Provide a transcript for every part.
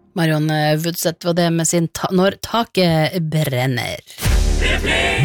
Marion Woodseth var det med sin Når taket brenner. Det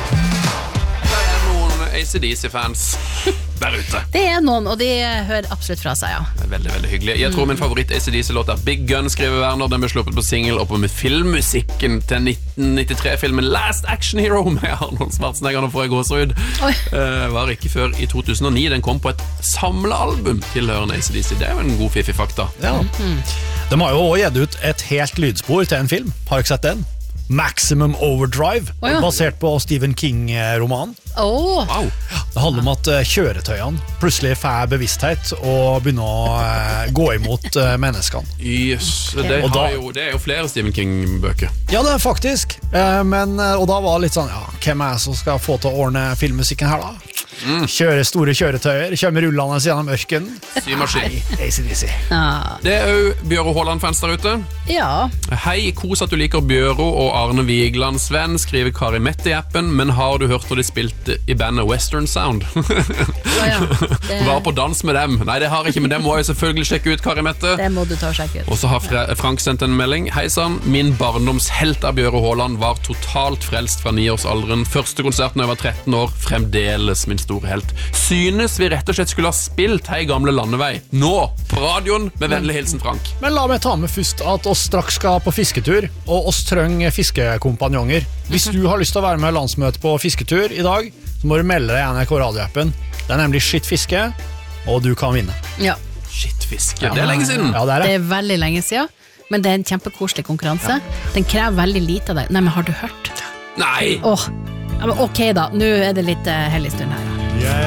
noen AC/DC-fans der ute. Det noen, og de hører absolutt fra seg, ja. Det veldig, veldig hyggelig. Jeg tror min favoritt AC/DC-låt Big Gun, skriver Werner. Den ble sluppet på single og på med filmmusikken til 1993-filmen Last Action Hero med Arnold Schwarzenegger. Nå får jeg gåsehud. Var ikke før i 2009. Den kom på et samlealbum tilhørende AC/DC. Det jo en god fiffig fakta. Ja. De har jo også gitt ut et helt lydspor til en film. Har du ikke sett den? Maximum Overdrive, basert på Stephen King-romanen. Wow. Det handler om at kjøretøyene plutselig får bevissthet og begynner å gå imot menneskene. Yes, det jo flere Stephen King-bøker. Ja, det faktisk. Og da var det litt sånn, hvem som skal få til å ordne filmmusikken her da? Kjøre store kjøretøyer, kommer rullende gjennom ørken. Symaskin. AC/DC. Det jo Bjøro Haaland-fans der ute. Ja. Hei, kos at du liker Bjøro og Arne Viglands venn, skriver Kari Mette i appen, men har du hørt når de spilte i bandet Western Sound? Var på dans med dem. Nei, det har jeg ikke, men det må jeg selvfølgelig sjekke ut, Kari Mette. Det må du ta og sjekke ut. Og så har Frank sendt en melding. Hei sann, min barndomshelt av Bjøro Haaland var totalt frelst fra 9-årsalderen. Første konserten da jeg var 13 år, fremdeles min store helt. Synes vi rett og slett skulle ha spilt Hei gamle landevei nå på radioen med vennlig hilsen Frank. Men la meg ta med først at oss straks skal på fisketur, og oss trenger fiskekompanjonger. Hvis du har lyst til å være med landsmøte på fisketur i dag, så må du melde deg i NRK radioappen. Det nemlig Skitt fiske, og du kan vinne. Ja. Skitt fiske, det lenge siden. Ja, det Det veldig lenge siden, men det en kjempekoselig konkurranse. Den krever veldig lite av deg. Nei, men har du hørt? Nei! Ja, men ok da, nå det litt hellig stund her.